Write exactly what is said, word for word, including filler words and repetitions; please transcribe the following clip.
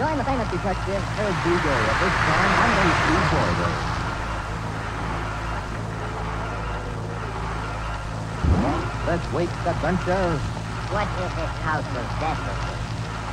join the famous detective, Herb Beagle. At this time, I'm going to Steve Boyer. This week's adventure. What is this house of death?